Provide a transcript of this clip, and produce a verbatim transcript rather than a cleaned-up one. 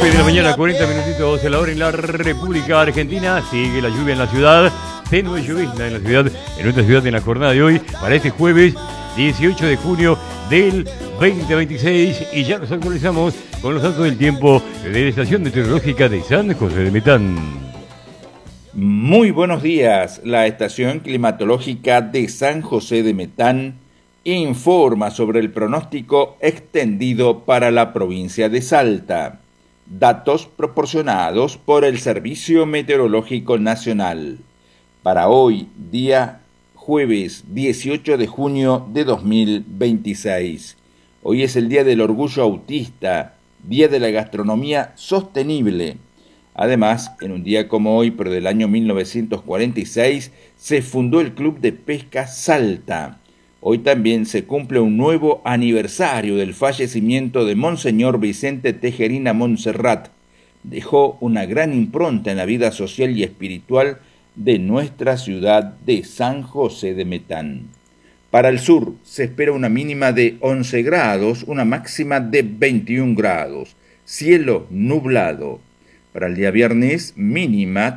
nueve de la mañana, cuarenta minutitos de la hora en la República Argentina. Sigue la lluvia en la ciudad. Tenue llovizna en la ciudad, en nuestra ciudad, en la jornada de hoy, para este jueves dieciocho de junio del veinte veintiséis. Y ya nos actualizamos con los datos del tiempo de la estación meteorológica de San José de Metán. Muy buenos días. La estación climatológica de San José de Metán informa sobre el pronóstico extendido para la provincia de Salta. Datos proporcionados por el Servicio Meteorológico Nacional. Para hoy, día jueves dieciocho de junio de dos mil veintiséis. Hoy es el Día del Orgullo Autista, Día de la Gastronomía Sostenible. Además, en un día como hoy, pero del año mil novecientos cuarenta y seis, se fundó el Club de Pesca Salta. Hoy también se cumple un nuevo aniversario del fallecimiento de Monseñor Vicente Tejerina Montserrat. Dejó una gran impronta en la vida social y espiritual de nuestra ciudad de San José de Metán. Para el sur se espera una mínima de once grados, una máxima de veintiún grados. Cielo nublado. Para el día viernes, mínima